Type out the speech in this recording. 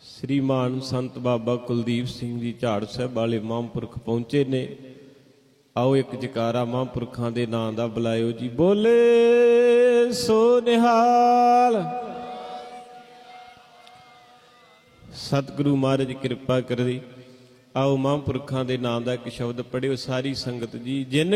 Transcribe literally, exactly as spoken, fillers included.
श्रीमान संत बाबा कुलदीप सिंह जी झाड़ साहब वाले महापुरख पहुंचे ने। आओ एक जकारा महापुरखों के नां दा बुलायो जी। बोले सो निहाल। सतगुरु महाराज कृपा करे। आओ महापुरखों के नां दा एक शब्द पढ़ियो सारी संगत जी। जिन